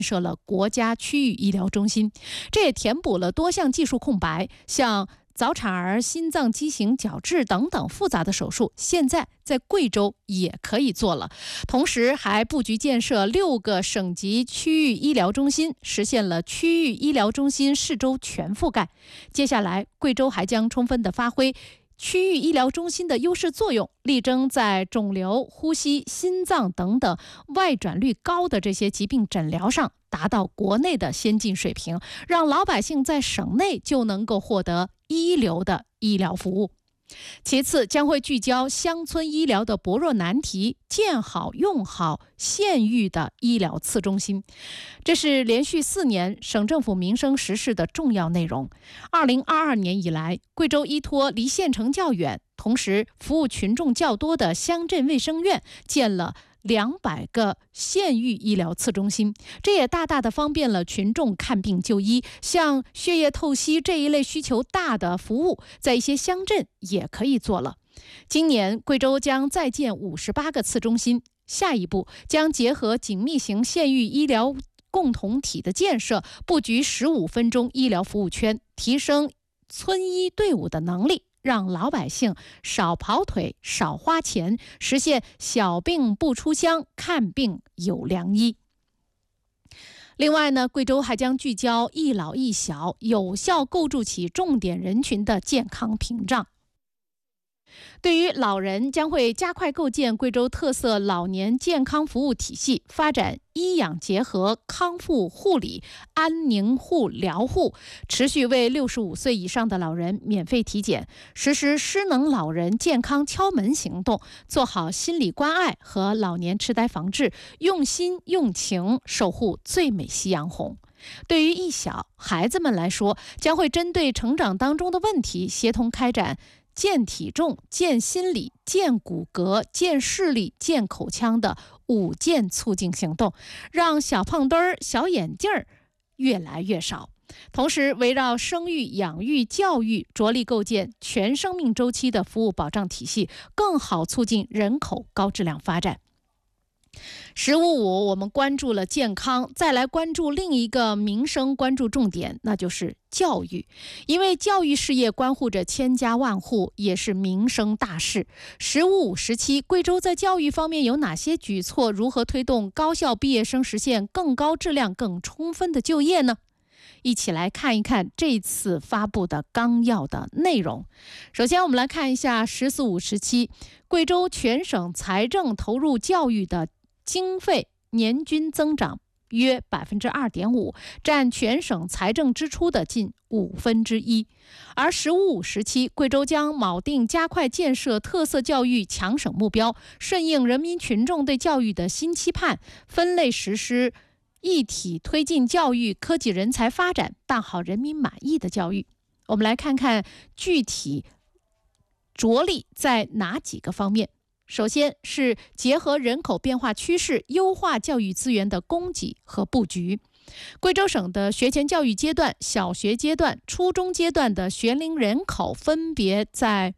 设了国家区域医疗中心，这也填补了多项技术空白，像早产儿、心脏畸形、矫治等等复杂的手术，现在在贵州也可以做了。同时还布局建设6个省级区域医疗中心，实现了区域医疗中心市州全覆盖。接下来，贵州还将充分地发挥区域医疗中心的优势作用，力争在肿瘤、呼吸、心脏等等外转率高的这些疾病诊疗上达到国内的先进水平，让老百姓在省内就能够获得一流的医疗服务。其次，将会聚焦乡村医疗的薄弱难题，建好用好县域的医疗次中心。这是连续4年省政府民生实事的重要内容。2022年以来，贵州依托离县城较远，同时服务群众较多的乡镇卫生院建了200个县域医疗次中心，这也大大的方便了群众看病就医。像血液透析这一类需求大的服务，在一些乡镇也可以做了。今年贵州将再建58个次中心，下一步将结合紧密型县域医疗共同体的建设，布局15分钟医疗服务圈，提升村医队伍的能力，让老百姓少跑腿、少花钱，实现小病不出乡，看病有良医。另外呢，贵州还将聚焦一老一小，有效构筑起重点人群的健康屏障。对于老人，将会加快构建贵州特色老年健康服务体系，发展医养结合、康复护理、安宁护疗护，持续为65岁以上的老人免费体检，实施失能老人健康敲门行动，做好心理关爱和老年痴呆防治，用心用情守护最美夕阳红。对于一小孩子们来说，将会针对成长当中的问题，协同开展健体重、健心理、健骨骼、健视力、健口腔的5健促进行动，让小胖墩儿、小眼镜儿越来越少。同时，围绕生育、养育、教育，着力构建全生命周期的服务保障体系，更好促进人口高质量发展。15.5，我们关注了健康，再来关注另一个民生关注重点，那就是教育。因为教育事业关乎着千家万户，也是民生大事。15.5时期，贵州在教育方面有哪些举措？如何推动高校毕业生实现更高质量、更充分的就业呢？一起来看一看这次发布的纲要的内容。首先，我们来看一下14.5时期，贵州全省财政投入教育的经费年均增长约 2.5%， 占全省财政支出的近1/5。而15.5时期，贵州将铆定加快建设特色教育强省目标，顺应人民群众对教育的新期盼，分类实施一体推进教育科技人才发展，办好人民满意的教育。我们来看看具体着力在哪几个方面。首先是结合人口变化趋势，优化教育资源的供给和布局。贵州省的学前教育阶段、小学阶段、初中阶段的学龄人口分别在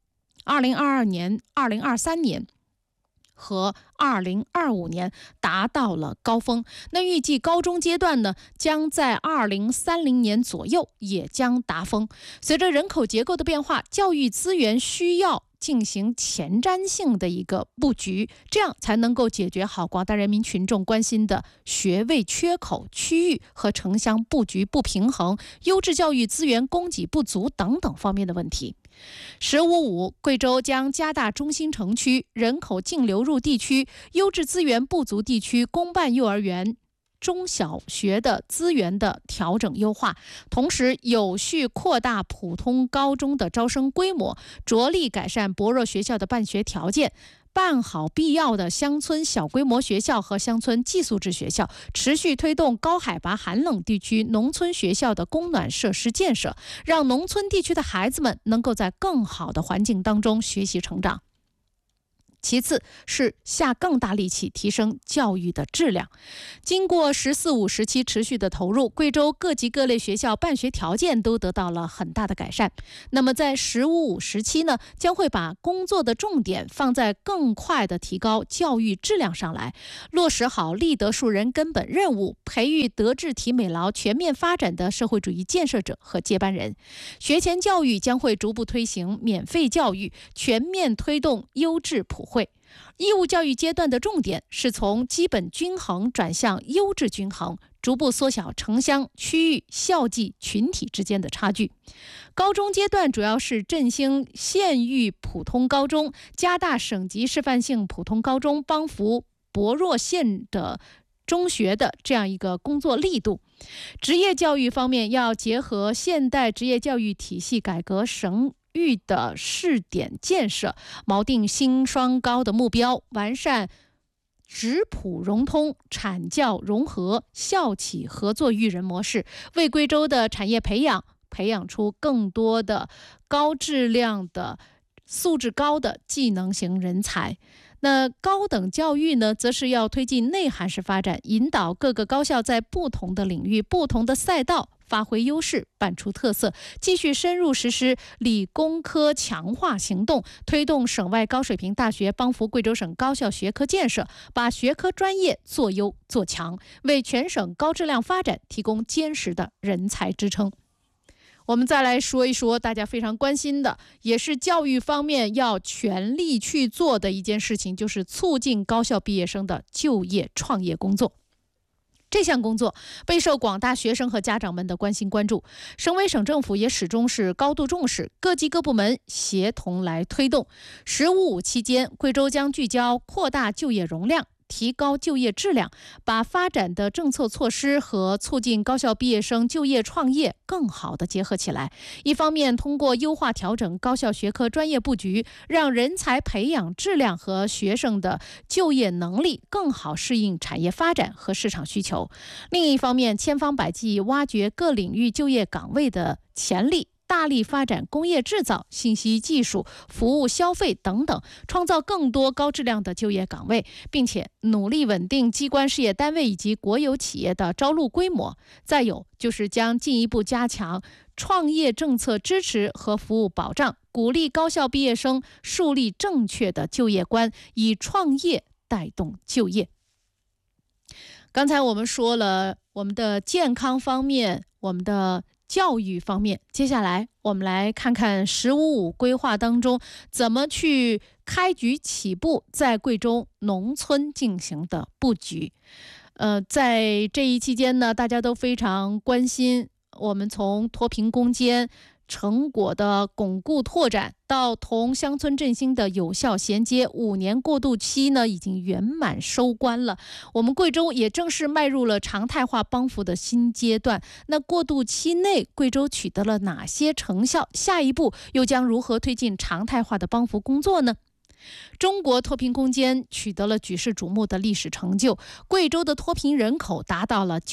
2022年、2023年和2025年达到了高峰。那预计高中阶段呢，将在2030年左右也将达峰。随着人口结构的变化，教育资源需要进行前瞻性的一个布局，这样才能够解决好广大人民群众关心的学位缺口、区域和城乡布局不平衡、优质教育资源供给不足等等方面的问题。15.5，贵州将加大中心城区、人口净流入地区、优质资源不足地区公办幼儿园、中小学的资源的调整优化，同时有序扩大普通高中的招生规模，着力改善薄弱学校的办学条件，办好必要的乡村小规模学校和乡村寄宿制学校，持续推动高海拔寒冷地区农村学校的供暖设施建设，让农村地区的孩子们能够在更好的环境当中学习成长。 其次是下更大力气提升教育的质量。经过“十四五”时期持续的投入，贵州各级各类学校办学条件都得到了很大的改善。那么在“十五五”时期呢，将会把工作的重点放在更快的提高教育质量上来，落实好立德树人根本任务，培育德智体美劳全面发展的社会主义建设者和接班人。学前教育将会逐步推行免费教育，全面推动优质普惠。义务教育阶段的重点是从基本均衡转向优质均衡，逐步缩小城乡、区域、校际、群体之间的差距。高中阶段主要是振兴县域普通高中，加大省级示范性普通高中帮扶薄弱县的中学的这样一个工作力度。职业教育方面，要结合现代职业教育体系改革省域的试点建设，锚定新双高的目标，完善职普融通、产教融合、校企合作育人模式，为贵州的产业培养出更多的高质量的、素质高的技能型人才。那高等教育呢，则是要推进内涵式发展，引导各个高校在不同的领域、不同的赛道发挥优势，办出特色，继续深入实施理工科强化行动，推动省外高水平大学帮扶贵州省高校学科建设，把学科专业做优做强，为全省高质量发展提供坚实的人才支撑。我们再来说一说大家非常关心的，也是教育方面要全力去做的一件事情，就是促进高校毕业生的就业创业工作。这项工作备受广大学生和家长们的关心关注，省委省政府也始终是高度重视，各级各部门协同来推动。“15+5”期间，贵州将聚焦扩大就业容量，提高就业质量，把发展的政策措施和促进高校毕业生就业创业更好地结合起来。一方面，通过优化调整高校学科专业布局，让人才培养质量和学生的就业能力更好适应产业发展和市场需求；另一方面，千方百计挖掘各领域就业岗位的潜力，大力发展工业制造、信息技术、服务消费等等，创造更多高质量的就业岗位，并且努力稳定机关事业单位以及国有企业的招录规模。再有就是将进一步加强创业政策支持和服务保障，鼓励高校毕业生树立正确的就业观，以创业带动就业。刚才我们说了我们的健康方面，我们的教育方面，接下来我们来看看“15+5”规划当中怎么去开局起步，在贵州农村进行的布局。在这一期间呢，大家都非常关心我们从脱贫攻坚成果的巩固拓展到同乡村振兴的有效衔接，5年过渡期呢已经圆满收官了。我们贵州也正式迈入了常态化帮扶的新阶段。那过渡期内，贵州取得了哪些成效？下一步又将如何推进常态化的帮扶工作呢？中国脱贫攻坚取得了举世瞩目的历史成就，贵州的脱贫人口达到了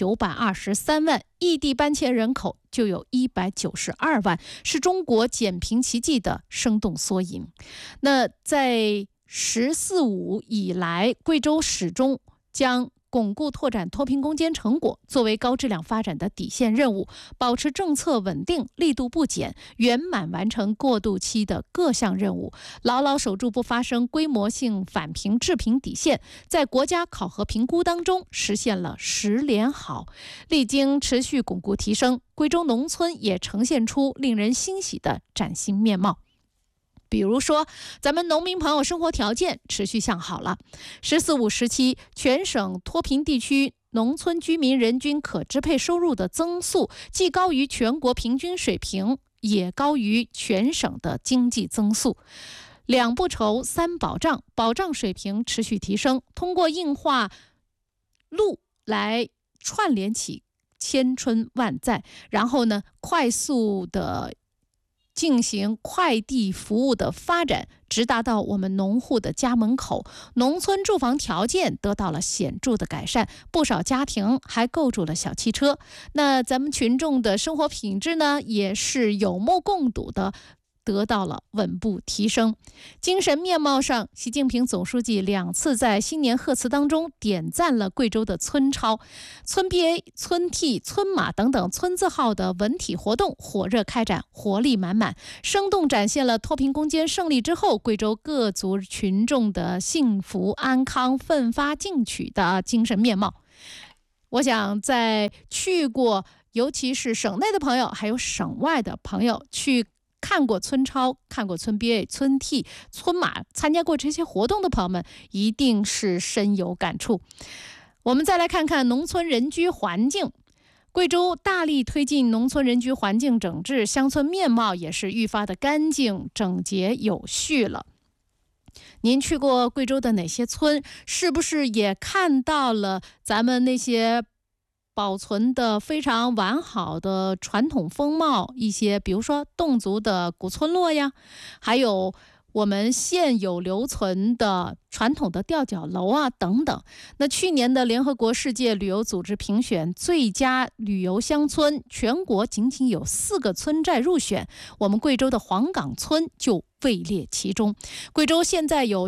923万，异地搬迁人口就有192万，是中国减贫奇迹的生动缩影。那在“15+5”以来，贵州始终将巩固拓展脱贫攻坚成果作为高质量发展的底线任务，保持政策稳定，力度不减，圆满完成过渡期的各项任务，牢牢守住不发生规模性返贫致贫底线，在国家考核评估当中实现了10连好。历经持续巩固提升，贵州农村也呈现出令人欣喜的崭新面貌。比如说，咱们农民朋友生活条件持续向好了。“15+5”时期，全省脱贫地区农村居民人均可支配收入的增速既高于全国平均水平，也高于全省的经济增速。2不愁3保障，保障水平持续提升，通过硬化路来串联起千春万载，然后呢，快速的进行快递服务的发展，直达到我们农户的家门口，农村住房条件得到了显著的改善，不少家庭还购置了小汽车。那咱们群众的生活品质呢，也是有目共睹的得到了稳步提升。精神面貌上，习近平总书记2次在新年贺词当中点赞了贵州的村超、村 BA、村 T、村马等等村字号的文体活动火热开展，活力满满，生动展现了脱贫攻坚胜利之后贵州各族群众的幸福安康、奋发进取的精神面貌。我想在去过尤其是省内的朋友还有省外的朋友去看过村超、看过村 BA、村 T、村马，参加过这些活动的朋友们一定是深有感触。我们再来看看农村人居环境。贵州大力推进农村人居环境整治，乡村面貌也是愈发的干净、整洁、有序了。您去过贵州的哪些村？是不是也看到了咱们那些保存的非常完好的传统风貌？一些比如说侗族的古村落呀，还有我们现有留存的传统的吊脚楼啊等等。那去年的联合国世界旅游组织评选最佳旅游乡村，全国仅仅有4个村寨入选，我们贵州的黄岗村就位列其中。贵州现在有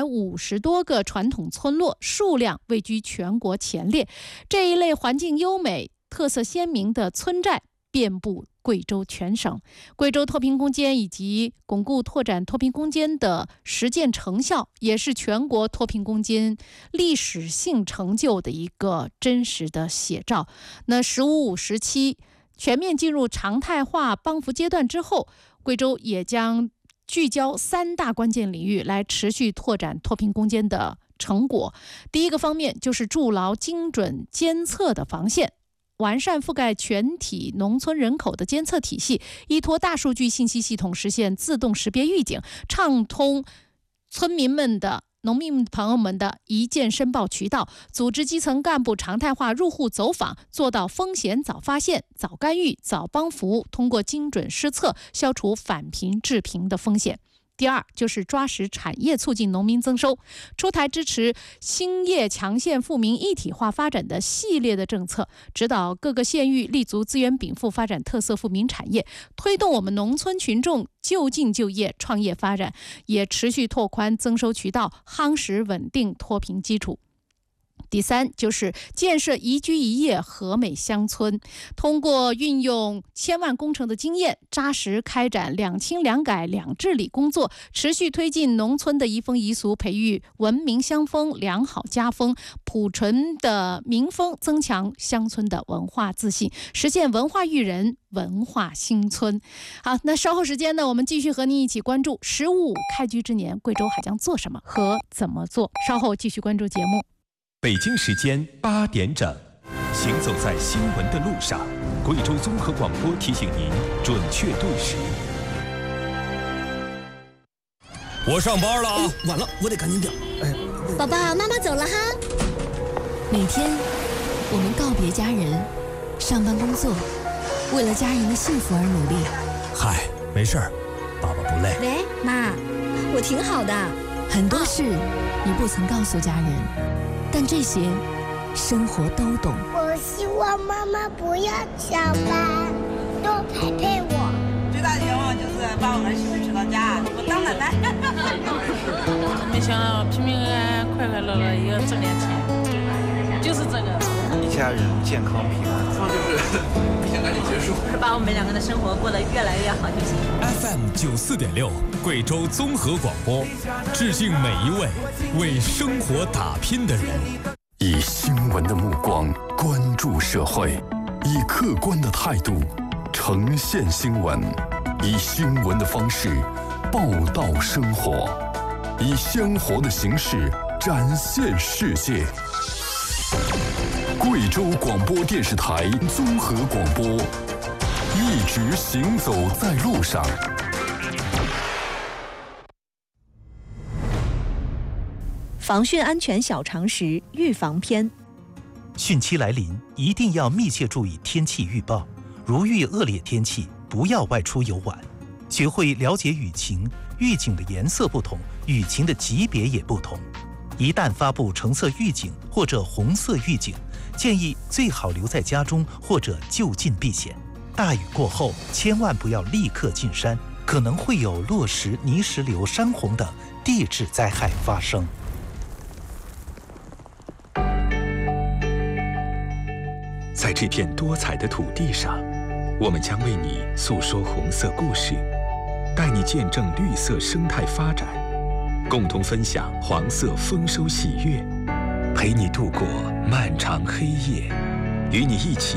750多个传统村落，数量位居全国前列。这一类环境优美、特色鲜明的村寨遍布贵州全省。贵州脱贫攻坚以及巩固拓展脱贫攻坚的实践成效，也是全国脱贫攻坚历史性成就的一个真实的写照。那“15-5”时期全面进入常态化帮扶阶段之后，贵州也将聚焦3大关键领域来持续拓展脱贫攻坚的成果。第一个方面就是筑牢精准监测的防线，完善覆盖全体农村人口的监测体系，依托大数据信息系统实现自动识别预警，畅通村民们的农民朋友们的一键申报渠道，组织基层干部常态化入户走访，做到风险早发现、早干预、早帮扶，通过精准施策消除返贫致贫的风险。第二就是抓实产业促进农民增收，出台支持兴业强县富民一体化发展的系列的政策，指导各个县域立足资源禀赋发展特色富民产业，推动我们农村群众就近就业创业发展，也持续拓宽增收渠道，夯实稳定脱贫基础。第三就是建设宜居宜业和美乡村，通过运用千万工程的经验，扎实开展两清两改两治理工作，持续推进农村的移风易俗，培育文明乡风、良好家风、朴纯的民风，增强乡村的文化自信，实现文化育人、文化兴村。好，那稍后时间呢，我们继续和您一起关注“15-5”开局之年，贵州还将做什么和怎么做？稍后继续关注节目。 北京时间8点整，行走在新闻的路上，贵州综合广播提醒您准确对时。 我上班了啊，晚了，我得赶紧点。 宝宝，妈妈走了哈。 每天，我们告别家人，上班工作，为了家人的幸福而努力。 嗨，没事儿，爸爸不累。 喂，妈，我挺好的。 很多事你不曾告诉家人，但这些生活都懂。 我希望妈妈不要加班，多陪陪我。 最大的愿望就是把我儿媳妇娶到家，我当奶奶。 没想到平平安安、快快乐乐也要挣点钱，就是这个。 一家人健康平安，就是先赶紧结束， 把我们2个的生活过得越来越好就行。 FM 94.6，贵州综合广播，致敬每一位为生活打拼的人。 以新闻的目光关注社会，以客观的态度呈现新闻，以新闻的方式报道生活，以鲜活的形式展现世界。贵州广播电视台综合广播，一直行走在路上。 防汛安全小常识预防篇。 汛期来临，一定要密切注意天气预报。如遇恶劣天气，不要外出游玩。学会了解雨情，预警的颜色不同，雨情的级别也不同。一旦发布橙色预警或者红色预警，建议最好留在家中或者就近避险。大雨过后，千万不要立刻进山， 可能会有落石、泥石流、山洪等地质灾害发生。 在这片多彩的土地上，我们将为你诉说红色故事，带你见证绿色生态发展，共同分享黄色丰收喜悦，陪你度过漫长黑夜，与你一起